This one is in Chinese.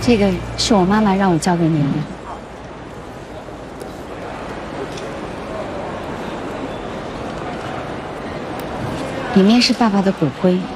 这个是我妈妈让我交给您的，里面是爸爸的骨灰。